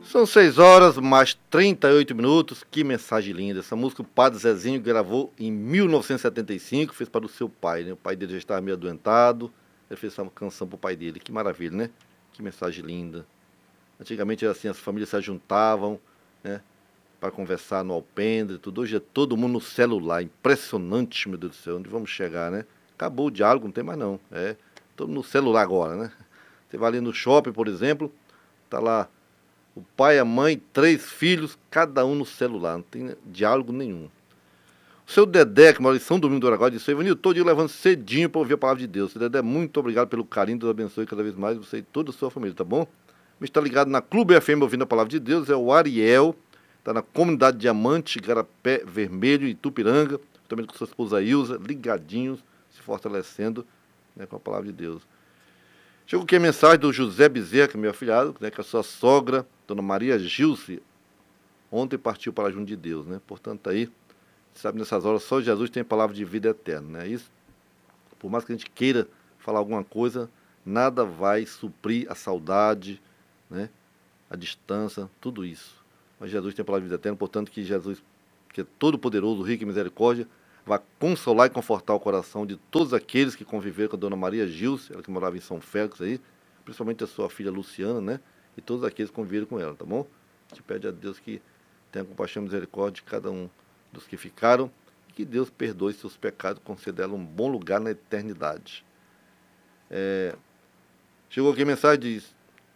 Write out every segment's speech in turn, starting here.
São 6 horas mais 38 minutos. Que mensagem linda. Essa música o Padre Zezinho gravou em 1975, fez para o seu pai, né? O pai dele já estava meio adoentado. Ele fez essa canção para o pai dele. Que maravilha, né? Que mensagem linda. Antigamente era assim, as famílias se juntavam, né, para conversar no alpendre e tudo. Hoje é todo mundo no celular. Impressionante, meu Deus do céu. Onde vamos chegar, né? Acabou o diálogo, não tem mais não. É todo no celular agora, né? Você vai ali no shopping, por exemplo, tá lá o pai, a mãe, 3 filhos, cada um no celular, não tem diálogo nenhum. O seu Dedé, que mora em São Domingos do Araguaia, disse: Ivanildo, todo dia levando cedinho para ouvir a palavra de Deus. Seu Dedé, muito obrigado pelo carinho, Deus abençoe cada vez mais você e toda a sua família, tá bom? Me está ligado na Clube FM ouvindo a palavra de Deus, é o Ariel, está na comunidade Diamante, Garapé Vermelho, Itupiranga, também com sua esposa Ilza, ligadinhos, se fortalecendo, né, com a palavra de Deus. Chegou aqui a mensagem do José Bezerra, que é meu afilhado, né, que a sua sogra, Dona Maria Gilce, ontem partiu para junto de Deus, né? Portanto, aí, sabe, nessas horas só Jesus tem palavra de vida eterna, né? Isso, por mais que a gente queira falar alguma coisa, nada vai suprir a saudade, né? A distância, tudo isso. Mas Jesus tem palavra de vida eterna, portanto, que Jesus, que é todo poderoso, rico em misericórdia, vai consolar e confortar o coração de todos aqueles que conviveram com a Dona Maria Gilce, ela que morava em São Félix aí, principalmente a sua filha Luciana, né? E todos aqueles que conviveram com ela, tá bom? A gente pede a Deus que tenha compaixão e misericórdia de cada um dos que ficaram e que Deus perdoe seus pecados, conceda a ela um bom lugar na eternidade. Chegou aqui a mensagem, diz: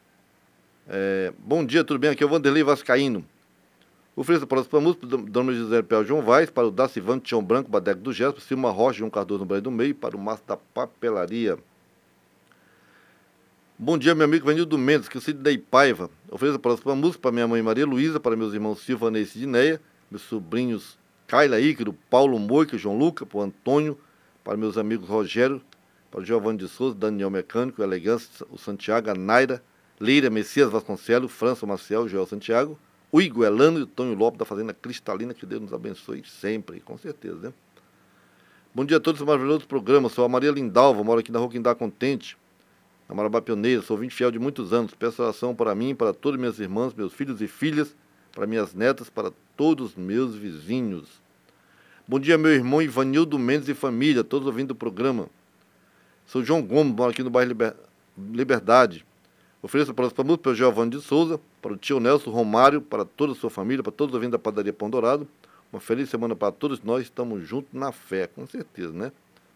bom dia, tudo bem? Aqui é o Vanderlei Vascaíno. Ofereço para a música, Dona José Pel João Vaz, para o Dacivano, Tião Branco, Badeco do Gespo, Silma Rocha, João Cardoso no Brasil do Meio, para o Márcio da Papelaria. Bom dia, meu amigo Vanildo Mendes, que eu sou de Sidney Paiva. Ofereço para a música para minha mãe Maria Luísa, para meus irmãos Silvana e Sidneia, meus sobrinhos Kaila Ícaro, Paulo Moica, João Luca, para o Antônio, para meus amigos Rogério, para o Giovanni de Souza, Daniel Mecânico, Elegância, o Santiago, a Naira, Leira, Messias Vasconcelos, França Maciel, Joel Santiago, o Iguelano e o Tonho Lopes da Fazenda Cristalina, que Deus nos abençoe sempre, com certeza, né? Bom dia a todos, maravilhoso programa. Sou a Maria Lindalva, moro aqui na Rua Quindá Contente, na Marabá Pioneira, sou ouvinte fiel de muitos anos. Peço oração para mim, para todas minhas irmãs, meus filhos e filhas, para minhas netas, para todos os meus vizinhos. Bom dia, meu irmão Ivanildo Mendes e família, todos ouvindo o programa. Sou João Gomes, moro aqui no bairro Liberdade. Ofereço para o Giovanni de Souza, para o tio Nelson Romário, para toda a sua família, para todos os ouvintes da padaria Pão Dourado. Uma feliz semana para todos nós, estamos juntos na fé, com certeza, né?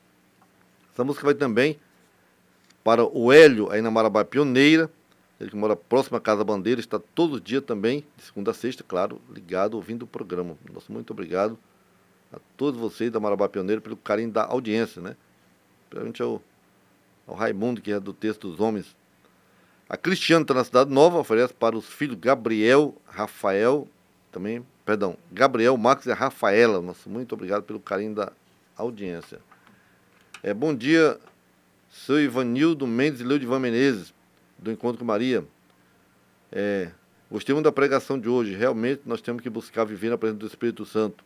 Essa música vai também para o Hélio, aí na Marabá Pioneira, ele que mora próximo à Casa Bandeira, está todos os dias também, de segunda a sexta, claro, ligado, ouvindo o programa. Nosso muito obrigado a todos vocês da Marabá Pioneira pelo carinho da audiência, né? Principalmente ao Raimundo, que é do Texto dos Homens. A Cristiana está na Cidade Nova, oferece para os filhos Gabriel, Rafael, também, perdão, Gabriel, Marcos e a Rafaela. Nosso muito obrigado pelo carinho da audiência. Bom dia, sou Ivanildo Mendes e Leudivan Menezes, do Encontro com Maria. Gostei muito da pregação de hoje. Realmente nós temos que buscar viver na presença do Espírito Santo.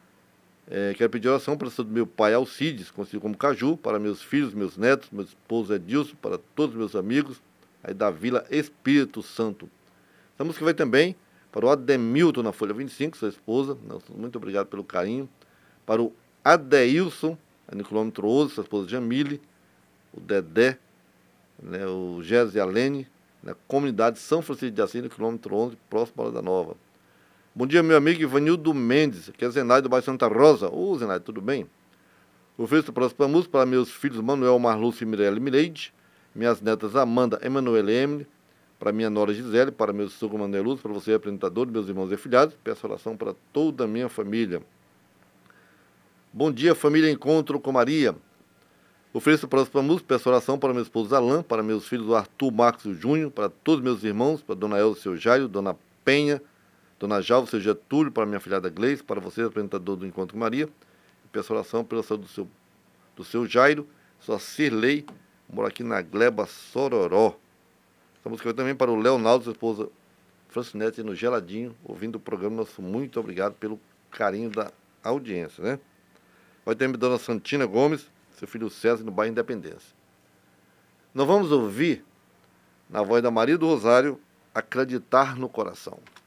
Quero pedir oração para o meu pai Alcides, conhecido como Caju, para meus filhos, meus netos, meu esposo Edilson, para todos os meus amigos aí da Vila Espírito Santo. Essa música vai também para o Ademilton na Folha 25, sua esposa. Muito obrigado pelo carinho. Para o Adeilson, no quilômetro 11, sua esposa Jamile, o Dedé, né, o Gés e a Lene, na comunidade São Francisco de Assis, no quilômetro 11, próximo à Hora da Nova. Bom dia, meu amigo Ivanildo Mendes, que é Zenaide do bairro Santa Rosa. Ô, Zenaide, tudo bem? Ofereço a próxima música para meus filhos Manuel, Marlúcio e Mirella Mileide, minhas netas Amanda, Emanuela e Emily, para minha nora Gisele, para meu sogro Manuel Luz, para você, apresentador, meus irmãos e afilhados. Peço oração para toda a minha família. Bom dia, família Encontro com Maria. Ofereço a próxima música, peço oração para meu esposo Alain, para meus filhos Arthur, Marcos e Júnior, para todos meus irmãos, para Dona Elza, seu Jairo, Dona Penha, Dona Jalva, seu Getúlio, para minha filhada Gleice, para você, apresentador do Encontro com Maria. Peço oração pela saúde do seu Jairo, sua Cirlei, mora aqui na Gleba Sororó. Essa música vai também para o Leonardo, sua esposa Francinete, no Geladinho, ouvindo o programa. Nosso muito obrigado pelo carinho da audiência, né? Vai também Dona Santina Gomes, seu filho César, no bairro Independência. Nós vamos ouvir, na voz da Maria do Rosário, Acreditar no Coração.